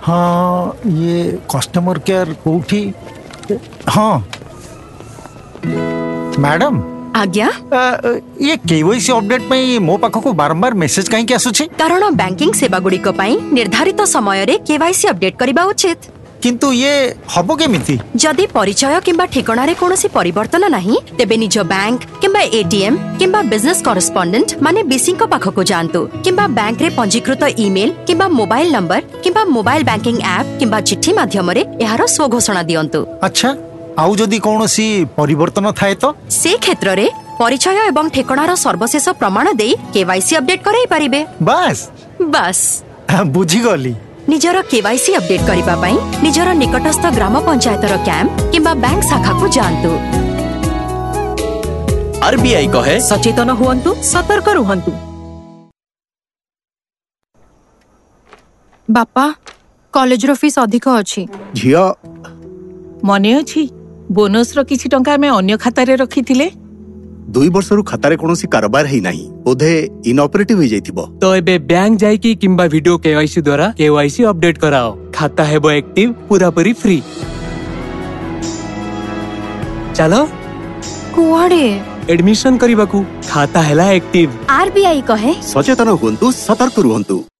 हाँ ये customer care कोठी हाँ मैडम आज्ञा ये केवाईसी अपडेट में मो पाखक बारंबार मेसेज कहीं आसुछि कारण बैंकिंग सेवा गुड़िक निर्धारित समय रे केवाईसी अपडेट करबा उचित किंतु ये हबो केमिति जदि परिचय किंबा ठिकाना रे कोनोसी परिवर्तन नाही तेबे निज बैंक किंबा एटीएम किंबा बिजनेस कॉरेस्पोंडेंट माने बीसी को पाखको जानतु किंबा बैंक रे पंजीकृत ईमेल किंबा मोबाइल नंबर किंबा मोबाइल बैंकिंग ऐप किंबा चिट्ठी माध्यम रे एहारो स्व घोषणा दियंतु। अच्छा आउ जदि कोनोसी परिवर्तन थाए तो से क्षेत्र रे परिचय एवं ठिकानार सर्वशेष प्रमाण देई केवाईसी अपडेट कराई परिबे। बस बस बुझी गली निजर केवाईसी अपडेट करिबा पई निजर निकटस्थ ग्राम पंचायतर कैंप किंबा बैंक शाखा को जानतु। आरबीआई कहे सचेतन हुअन्तु सतर्क रुहन्तु। बापा कॉलेज रो फीस अधिक अछि झियो मने अछि बोनस रो किछि टंका में अन्य खाता रे रखिथिले 2 वर्षरु खातारे कोनोसी कारोबार हेई नाही बोधे इनऑपरेटिव हो जाइथिबो तो एबे बैंक जाई कि किंबा वीडियो केवाईसी द्वारा केवाईसी अपडेट कराओ खाता हेबो एक्टिव पूरा पूरी फ्री। चलो कुआडे एडमिशन करिबाकू खाता हैला एक्टिव। आरबीआई कहे सचेतन हुअन्तु सतर्क रुहन्तु।